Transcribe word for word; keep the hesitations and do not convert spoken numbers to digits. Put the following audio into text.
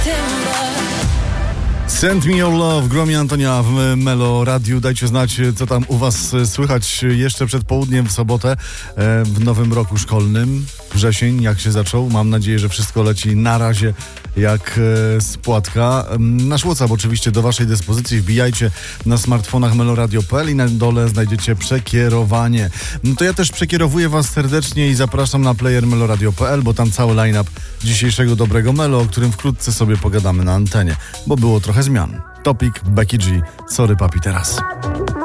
Send Me Your Love, Gromi Antonia w Melo Radiu. Dajcie znać, co tam u was słychać jeszcze przed południem w sobotę w nowym roku szkolnym. Wrzesień, jak się zaczął? Mam nadzieję, że wszystko leci na razie jak z płatka. Nasz WhatsApp oczywiście do waszej dyspozycji. Wbijajcie na smartfonach meloradio kropka p l i na dole znajdziecie przekierowanie. No to ja też przekierowuję was serdecznie i zapraszam na player meloradio kropka p l, bo tam cały line-up dzisiejszego Dobrego Melo, o którym wkrótce sobie pogadamy na antenie, bo było trochę zmian. Topic, Becky G, sorry papi teraz.